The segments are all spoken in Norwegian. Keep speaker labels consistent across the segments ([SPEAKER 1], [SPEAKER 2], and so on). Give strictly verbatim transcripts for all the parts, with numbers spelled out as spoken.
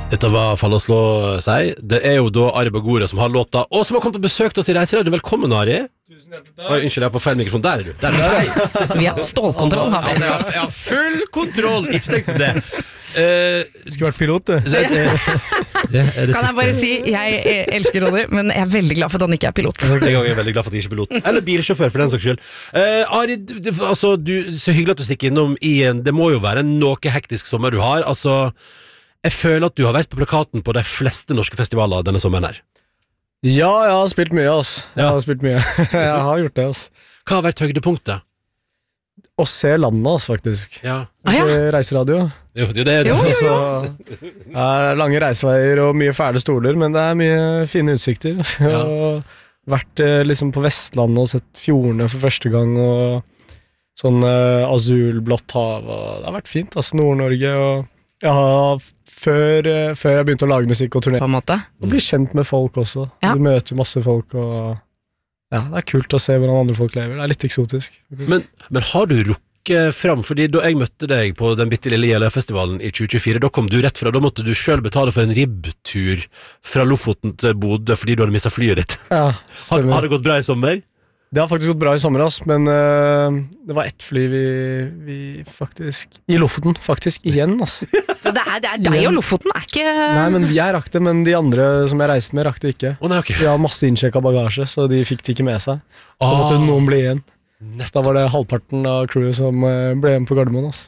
[SPEAKER 1] Dette var Fall å slå seg. Det er jo da Ari Bagore som har låta, og som har kommet på besøk til oss i Reiseradio. Velkommen, Ari.
[SPEAKER 2] Tusen hjertelig takk.
[SPEAKER 1] Oi, unnskyld, jeg er på feil mikrofon. Der er du. Der er du.
[SPEAKER 3] Vi har stålkontroll, har vi.
[SPEAKER 1] Altså, jeg, har, jeg har full kontroll. Ikke tenk på det. Uh,
[SPEAKER 2] Skulle vært pilot, du.
[SPEAKER 1] det, det, det er det
[SPEAKER 3] Kan jeg bare si, jeg elsker Ronny, men jeg er veldig glad for at han ikke er pilot.
[SPEAKER 1] En gang er jeg veldig glad for at jeg ikke er pilot. Eller bilsjåfør, for den saks skyld. Uh, Ari, du, du, altså, du, så hyggelig at du stikker innom i en, det må jo være en noe hektisk sommer du har. Altså, jeg føler at du har vært på plakaten på de fleste norske festivaler denne sommeren her.
[SPEAKER 2] Ja, jeg har spilt mye, ass. Jeg
[SPEAKER 1] Ja.
[SPEAKER 2] har spilt mye. Jeg har gjort det, ass.
[SPEAKER 1] Hva har vært høydepunktet?
[SPEAKER 2] Å se landet, ass, faktisk.
[SPEAKER 1] Ja.
[SPEAKER 3] Ah, ja.
[SPEAKER 2] På Reiseradio.
[SPEAKER 1] Jo, det, det, det.
[SPEAKER 3] Jo, jo, jo.
[SPEAKER 2] Så, det er lange reiseveier og mye fæle stoler, men det er mye fine utsikter. Jeg har vært eh, liksom på Vestlandet og sett fjordene for første gang, og sånn eh, azulblått hav, og det har vært fint, ass, Nord-Norge, og jeg har, før, eh, før jeg begynte å lage musikk og turné,
[SPEAKER 3] På en måte.
[SPEAKER 2] og bli kjent med folk også.
[SPEAKER 3] Ja.
[SPEAKER 2] Du møter masse folk, og ja, det er kult å se hvordan andre folk lever. Det er litt eksotisk.
[SPEAKER 1] Men, men har du rukket fram? Fordi da jeg møtte deg på den bitte lille Jeløya-festivalen i tjue tjuefire, da kom du rett fra, da måtte du selv betale for en ribbtur fra Lofoten til Bodø fordi du hadde mistet flyet ditt.
[SPEAKER 2] Ja,
[SPEAKER 1] Har,
[SPEAKER 2] stemmer.
[SPEAKER 1] har det gått bra i sommer?
[SPEAKER 2] Det har faktisk gått bra i sommer, ass, men øh, det var ett fly vi, vi faktisk I Lofoten, faktisk, igjen, ass.
[SPEAKER 3] Så det er, det er deg og Lofoten, er ikke...
[SPEAKER 2] Nei, men jeg rakk det, men de andre som jeg reiste med, rakk det ikke.
[SPEAKER 1] Å nei, ok.
[SPEAKER 2] De har masse innsjekka bagasje, så de fikk det ikke med seg. Da måtte
[SPEAKER 1] Ah,
[SPEAKER 2] noen bli igjen.
[SPEAKER 1] nettopp.
[SPEAKER 2] Da var det halvparten av crewet som øh, ble igjen på Gardermoen, ass.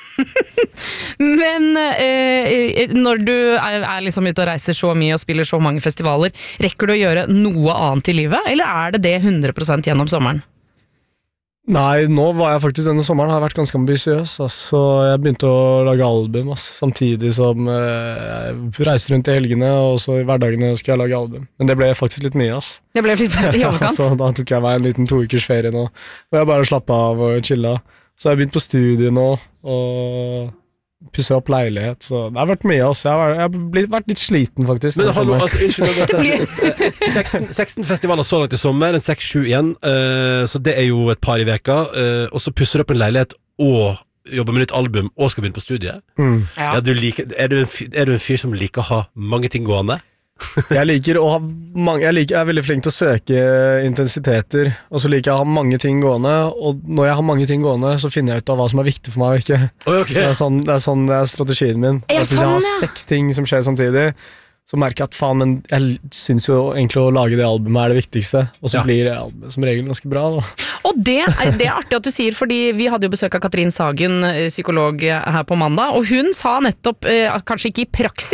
[SPEAKER 3] Men eh, når du er, er liksom ute og reiser så mye og spiller så mange festivaler, rekker du å gjøre noe annet i livet, eller er det det hundre prosent gjennom sommeren?
[SPEAKER 2] Nei, nå var jeg faktisk denne sommeren har jeg vært ganske ambisiøs, ass, så jeg begynte å lage album, ass, samtidig som øh, jeg reiser rundt i helgene, og så i hverdagene skal jeg lage album. Men det ble faktisk litt mye, ass.
[SPEAKER 3] Det ble litt i overkant.
[SPEAKER 2] Så da tok jeg meg en liten to ukers ferie nå, og jeg bare slappet av og chilla. Så jeg har begynt på studiet nå, og pusser opp leilighet, så det har vært mye, ass. Jeg har, jeg har blitt, vært litt sliten, faktisk.
[SPEAKER 1] Men
[SPEAKER 2] denne
[SPEAKER 1] hallo,
[SPEAKER 2] sommeren.
[SPEAKER 1] altså, unnskyld meg, altså, seksten, seksten festivaler så langt i sommer, en seks sju igjen, eh, så det er jo et par i veka, eh, og så pusser du opp en leilighet og jobber med nytt album og skal begynne på studiet.
[SPEAKER 2] Mm.
[SPEAKER 3] Ja.
[SPEAKER 1] Ja, du liker, er, du en, fyr- er du en fyr som liker å ha mange ting gående?
[SPEAKER 2] Jeg liker å ha mange, jeg, liker, jeg er veldig flink til å søke intensiteter, og så liker jeg å ha mange ting gående, og når jeg har mange ting gående, så finner jeg ut av hva som er viktig for meg og ikke.
[SPEAKER 1] Oi, ok.
[SPEAKER 2] Det er sånn, det er, sånn det er strategien min.
[SPEAKER 3] Ja,
[SPEAKER 2] At hvis jeg
[SPEAKER 3] sånn,
[SPEAKER 2] har
[SPEAKER 3] ja.
[SPEAKER 2] seks ting som skjer samtidig, så merker jeg at faen, men jeg synes jo egentlig å lage det albumet er det viktigste, og så
[SPEAKER 1] Ja.
[SPEAKER 2] blir det albumet som regel ganske bra da.
[SPEAKER 3] Og det er, det er artig at du sier, fordi vi hadde jo besøk av Katrin Sagen, eh, psykolog, eh, her på mandag, og hun sa nettopp, eh, kanskje ikke i praksis,